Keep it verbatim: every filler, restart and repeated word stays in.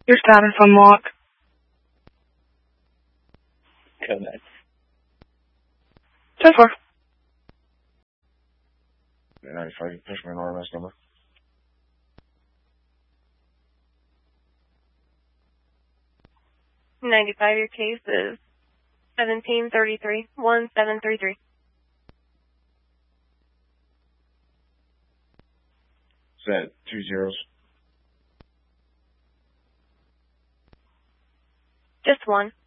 Your status unlocked. Connect. ten four. ninety-five, you push me an R M S number. ninety-five, your case is seventeen thirty-three, one seven three three. Is that two zeros? Just one.